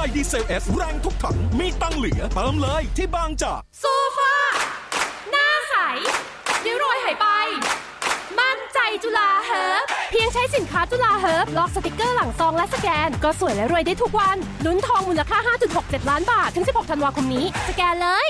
ดีเซล S แรงทุกถังมีตังเหลือเติมเลยที่บางจากโซฟาหน้าใสริ้วรอยหายไปมั่นใจจุฬาเฮิร์บเพียงใช้สินค้าจุฬาเฮิร์บลอกสติกเกอร์หลังซองและสแกนก็สวยและรวยได้ทุกวันลุ้นทองมูลค่า 5.67 ล้านบาทถึง16ธันวาคมนี้สแกนเลย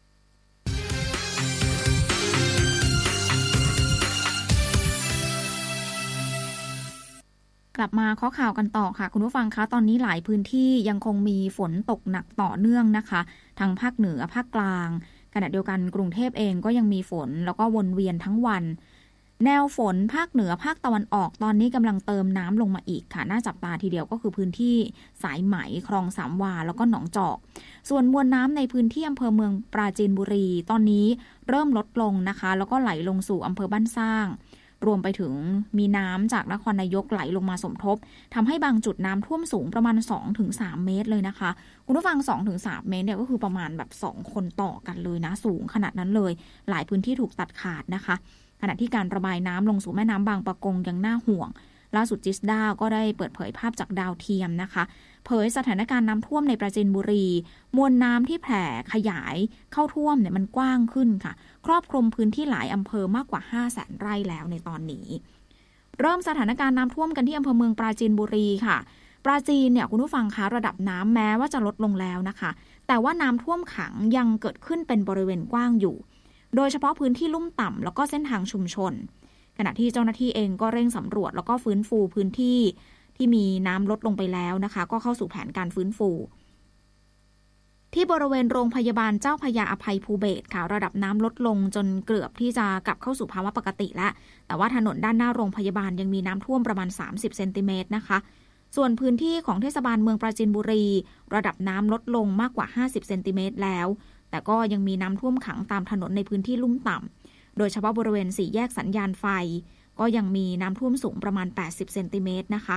กลับมาข้อข่าวกันต่อค่ะคุณผู้ฟังคะตอนนี้หลายพื้นที่ยังคงมีฝนตกหนักต่อเนื่องนะคะทั้งภาคเหนือภาคกลางขณะเดียวกันกรุงเทพเองก็ยังมีฝนแล้วก็วนเวียนทั้งวันแนวฝนภาคเหนือภาคตะวันออกตอนนี้กำลังเติมน้ำลงมาอีกค่ะน่าจับตาทีเดียวก็คือพื้นที่สายไหมคลองสามวาแล้วก็หนองจอกส่วนมวลน้ำในพื้นที่อำเภอเมืองปราจีนบุรีตอนนี้เริ่มลดลงนะคะแล้วก็ไหลลงสู่อำเภอบ้านสร้างรวมไปถึงมีน้ำจากนครนายกไหลลงมาสมทบทำให้บางจุดน้ำท่วมสูงประมาณ 2-3 เมตรเลยนะคะคุณผู้ฟัง 2-3 เมตรเนี่ยก็คือประมาณแบบ2คนต่อกันเลยนะสูงขนาดนั้นเลยหลายพื้นที่ถูกตัดขาดนะคะขณะที่การระบายน้ำลงสู่แม่น้ำบางปะกงยังน่าห่วงล่าสุดจิสดาก็ได้เปิดเผยภาพจากดาวเทียมนะคะเผยสถานการณ์น้ำท่วมในปราจีนบุรีมวลน้ำที่แผ่ขยายเข้าท่วมเนี่ยมันกว้างขึ้นค่ะครอบคลุมพื้นที่หลายอำเภอมากกว่า 500,000 ไร่แล้วในตอนนี้เริ่มสถานการณ์น้ำท่วมกันที่อำเภอเมืองปราจีนบุรีค่ะปราจีนเนี่ยคุณผู้ฟังคะระดับน้ำแม้ว่าจะลดลงแล้วนะคะแต่ว่าน้ำท่วมขังยังเกิดขึ้นเป็นบริเวณกว้างอยู่โดยเฉพาะพื้นที่ลุ่มต่ำแล้วก็เส้นทางชุมชนขณะที่เจ้าหน้าที่เองก็เร่งสำรวจแล้วก็ฟื้นฟูพื้นที่ที่มีน้ำลดลงไปแล้วนะคะก็เข้าสู่แผนการฟื้นฟูที่บริเวณโรงพยาบาลเจ้าพระยาอภัยภูเบศรค่ะระดับน้ำลดลงจนเกือบที่จะกลับเข้าสู่ภาวะปกติแล้วแต่ว่าถนนด้านหน้าโรงพยาบาลยังมีน้ำท่วมประมาณ30 เซนติเมตรนะคะส่วนพื้นที่ของเทศบาลเมืองปราจีนบุรีระดับน้ำลดลงมากกว่า50 เซนติเมตรแล้วแต่ก็ยังมีน้ำท่วมขังตามถนนในพื้นที่ลุ่มต่ำโดยเฉพาะบริเวณ4 แยกสัญญาณไฟก็ยังมีน้ำท่วมสูงประมาณ80 เซนติเมตรนะคะ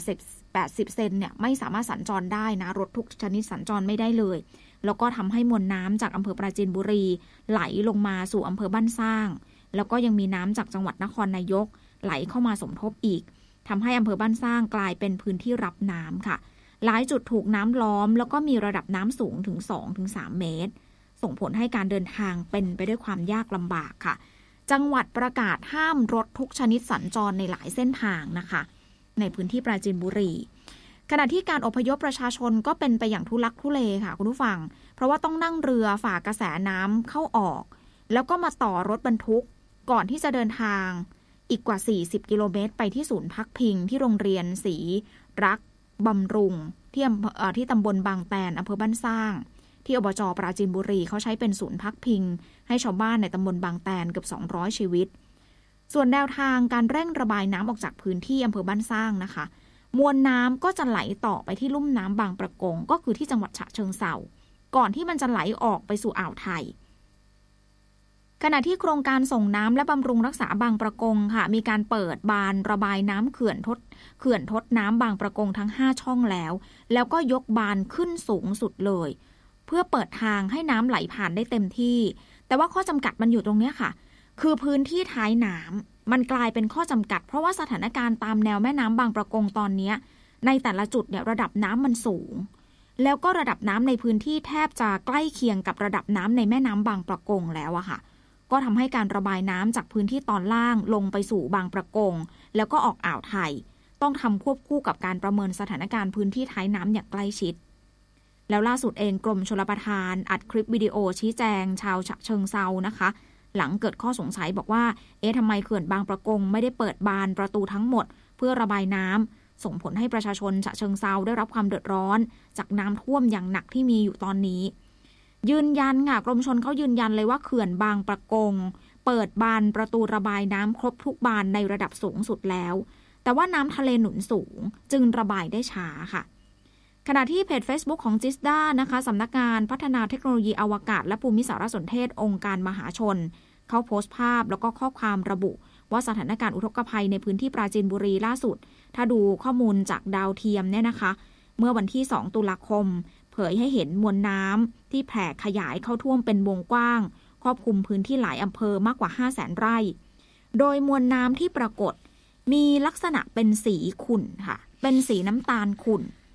80 เซนเนี่ยไม่สามารถสัญจรได้นะรถทุกชนิดสัญจรไม่ได้เลยแล้วก็ทำให้มวลน้ำจากอำเภอปราจีนบุรีไหลลงมาสู่อำเภอบ้านสร้างแล้วก็ยังมีน้ำจากจังหวัดนครนายกไหลเข้ามาสมทบอีกทำให้อำเภอบ้านสร้างกลายเป็นพื้นที่รับน้ำค่ะหลายจุดถูกน้ำล้อมแล้วก็มีระดับน้ำสูงถึง 2-3 เมตรส่งผลให้การเดินทางเป็นไปด้วยความยากลำบากค่ะจังหวัดประกาศห้ามรถทุกชนิดสัญจรในหลายเส้นทางนะคะในพื้นที่ปราจีนบุรีขณะที่การอพยพประชาชนก็เป็นไปอย่างทุลักทุเลค่ะคุณผู้ฟังเพราะว่าต้องนั่งเรือฝ่ากระแสน้ำเข้าออกแล้วก็มาต่อรถบรรทุกก่อนที่จะเดินทางอีกกว่า40 กิโลเมตรไปที่ศูนย์พักพิงที่โรงเรียนศรีรักบำรุงที่ตำบลบางแตนอำเภอบ้านสร้างที่อบจ.ปราจีนบุรีเขาใช้เป็นศูนย์พักพิงให้ชาวบ้านในตำบลบางแตนเกือบ200 ชีวิตส่วนแนวทางการเร่งระบายน้ำออกจากพื้นที่อำเภอบ้านสร้างนะคะมวลน้ำก็จะไหลต่อไปที่ลุ่มน้ำบางประกงก็คือที่จังหวัดฉะเชิงเทราก่อนที่มันจะไหลออกไปสู่อ่าวไทยขณะที่โครงการส่งน้ำและบำรุงรักษาบางประกงค่ะมีการเปิดบานระบายน้ำเขื่อนทดน้ำบางประกงทั้ง5 ช่องแล้วก็ยกบานขึ้นสูงสุดเลยเพื่อเปิดทางให้น้ำไหลผ่านได้เต็มที่แต่ว่าข้อจำกัดมันอยู่ตรงนี้ค่ะคือพื้นที่ท้ายน้ำมันกลายเป็นข้อจำกัดเพราะว่าสถานการณ์ตามแนวแม่น้ำบางประกงตอนนี้ในแต่ละจุดเนี่ยระดับน้ำมันสูงแล้วก็ระดับน้ำในพื้นที่แทบจะใกล้เคียงกับระดับน้ำในแม่น้ำบางประกงแล้วอะค่ะก็ทำให้การระบายน้ำจากพื้นที่ตอนล่างลงไปสู่บางประกงแล้วก็ออกอ่าวไทยต้องทำควบคู่กับการประเมินสถานการณ์พื้นที่ท้ายน้ำอย่างใกล้ชิดแล้วล่าสุดเองกรมชลประทานอัดคลิปวิดีโอชี้แจงชาวฉะเชิงเทรานะคะหลังเกิดข้อสงสัยบอกว่าทำไมเขื่อนบางประกงไม่ได้เปิดบานประตูทั้งหมดเพื่อระบายน้ำส่งผลให้ประชาชนฉะเชิงเทราได้รับความเดือดร้อนจากน้ำท่วมอย่างหนักที่มีอยู่ตอนนี้ยืนยันค่ะกรมชลเขายืนยันเลยว่าเขื่อนบางประกงเปิดบานประตูระบายน้ำครบทุกบานในระดับสูงสุดแล้วแต่ว่าน้ำทะเลหนุนสูงจึงระบายได้ช้าค่ะขณะที่เพจ Facebook ของจิสดานะคะสำนักงานพัฒนาเทคโนโลยีอวกาศและภูมิสารสนเทศองค์การมหาชนเขาโพสต์ภาพแล้วก็ข้อความระบุว่าสถานการณ์อุทกภัยในพื้นที่ปราจีนบุรีล่าสุดถ้าดูข้อมูลจากดาวเทียมเนี่ยนะคะเมื่อวันที่2 ตุลาคมเผยให้เห็นมวลน้ำที่แผ่ขยายเข้าท่วมเป็นวงกว้างครอบคลุมพื้นที่หลายอำเภอมากกว่า 500,000 ไร่โดยมวลน้ำที่ปรากฏมีลักษณะเป็นสีขุ่นค่ะเป็นสีน้ำตาลขุ่น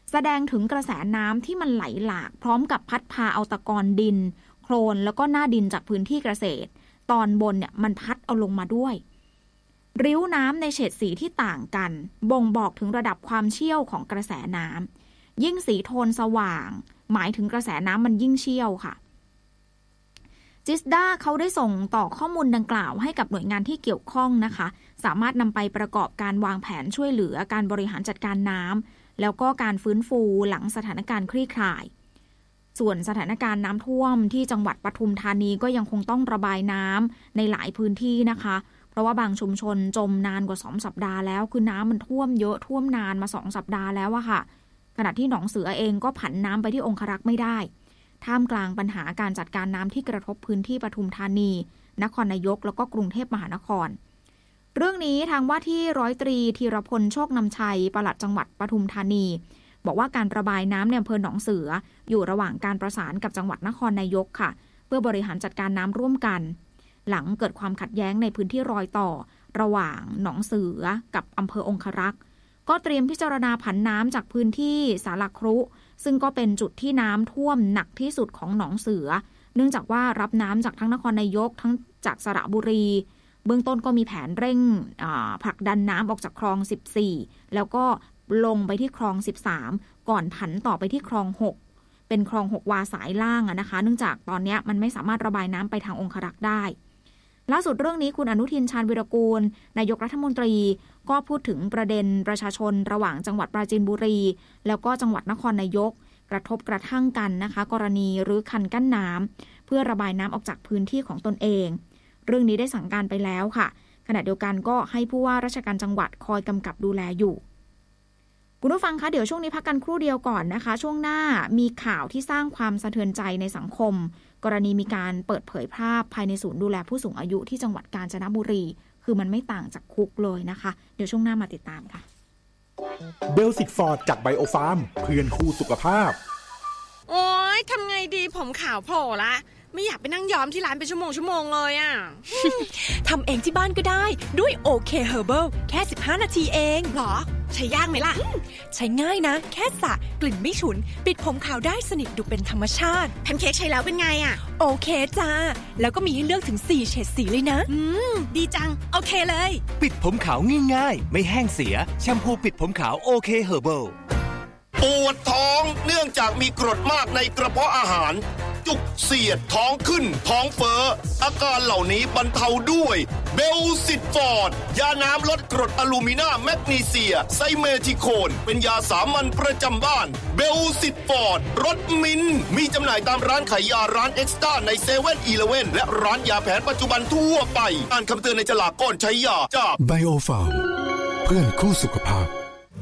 แสดงถึงกระแสน้ำที่มันไหลหลากพร้อมกับพัดพาเอาตะกอนดินโคลนแล้วก็หน้าดินจากพื้นที่เกษตรตอนบนเนี่ยมันพัดเอาลงมาด้วยริ้วน้ำในเฉดสีที่ต่างกันบ่งบอกถึงระดับความเชี่ยวของกระแสน้ำยิ่งสีโทนสว่างหมายถึงกระแสน้ำมันยิ่งเชี่ยวค่ะจิสดาเขาได้ส่งต่อข้อมูลดังกล่าวให้กับหน่วยงานที่เกี่ยวข้องนะคะสามารถนำไปประกอบการวางแผนช่วยเหลือการบริหารจัดการน้ำแล้วก็การฟื้นฟูหลังสถานการณ์คลี่คลายส่วนสถานการณ์น้ำท่วมที่จังหวัดปทุมธานีก็ยังคงต้องระบายน้ำในหลายพื้นที่นะคะเพราะว่าบางชุมชนจมนานกว่า2สัปดาห์แล้วคือน้ำมันท่วมเยอะท่วมนานมา2สัปดาห์แล้วอะค่ะขณะที่หนองเสือเองก็ผันน้ำไปที่องครักษ์ไม่ได้ท่ามกลางปัญหาการจัดการน้ำที่กระทบพื้นที่ปทุมธานีนครนายกแล้วก็กรุงเทพมหานครเรื่องนี้ทางว่าที่ร้อยตรีธีรพลโชคนำชัยปลัดจังหวัดปทุมธานีบอกว่าการระบายน้ำในอำเภอหนองเสืออยู่ระหว่างการประสานกับจังหวัดนครนายกค่ะเพื่อบริหารจัดการน้ำร่วมกันหลังเกิดความขัดแย้งในพื้นที่รอยต่อระหว่างหนองเสือกับอำเภอองครักษ์ก็เตรียมพิจารณาผันน้ำจากพื้นที่สาลครุซึ่งก็เป็นจุดที่น้ำท่วมหนักที่สุดของหนองเสือเนื่องจากว่ารับน้ำจากทั้งนครนายกทั้งจากสระบุรีเบื้องต้นก็มีแผนเร่งผลักดันน้ำออกจากคลอง14แล้วก็ลงไปที่คลอง13ก่อนผันต่อไปที่คลอง6เป็นคลอง6วาสายล่างนะคะเนื่องจากตอนนี้มันไม่สามารถระบายน้ำไปทางองครักษ์ได้ล่าสุดเรื่องนี้คุณอนุทินชาญวิรากูลนายกรัฐมนตรีก็พูดถึงประเด็นประชาชนระหว่างจังหวัดปราจีนบุรีแล้วก็จังหวัดนครนายกกระทบกระทั่งกันนะคะกรณีรื้อคันกั้นน้ำเพื่อระบายน้ำออกจากพื้นที่ของตนเองเรื่องนี้ได้สั่งการไปแล้วค่ะขณะเดียวกันก็ให้ผู้ว่าราชการจังหวัดคอยกำกับดูแลอยู่คุณผู้ฟังคะเดี๋ยวช่วงนี้พักกันครู่เดียวก่อนนะคะช่วงหน้ามีข่าวที่สร้างความสะเทือนใจในสังคมกรณีมีการเปิดเผยภาพภายในศูนย์ดูแลผู้สูงอายุที่จังหวัดกาญจนบุรีคือมันไม่ต่างจากคุกเลยนะคะเดี๋ยวช่วงหน้ามาติดตามค่ะเบลสิกฟอร์ดจากไบโอฟาร์มเพื่อนคู่สุขภาพโอ๊ยทำไงดีผมขาวโผล่ละไม่อยากไปนั่งย้อมที่ร้านเป็นชั่วโมงเลยอ่ะทำเองที่บ้านก็ได้ด้วยโอเคเฮอร์เบิลแค่15นาทีเองหรอใช้ยากไหมล่ะใช้ง่ายนะแค่สระกลิ่นไม่ฉุนปิดผมขาวได้สนิทดูเป็นธรรมชาติแพนเค้กใช้แล้วเป็นไงอ่ะโอเคจ้าแล้วก็มีให้เลือกถึง4เฉดสีเลยนะดีจังโอเคเลยปิดผมขาวง่ายๆไม่แห้งเสียแชมพูปิดผมขาวโอเคเฮอร์เบิลปวดท้องเนื่องจากมีกรดมากในกระเพาะอาหารจุกเสียดท้องขึ้นท้องเฟ้ออาการเหล่านี้บรรเทาด้วยเบลซิตฟอร์ดยาน้ำลดกรดอะลูมินาแมกนีเซียไซเมทิโคนเป็นยาสามัญประจำบ้านเบลซิตฟอร์ดรสมิ้นมีจำหน่ายตามร้านขายยาร้านเอ็กซ์ต้าใน7-Eleven และร้านยาแผนปัจจุบันทั่วไปอ่านคำเตือนในฉลากก่อนใช้ยาจากไบโอฟาร์มเพื่อนคู่สุขภาพ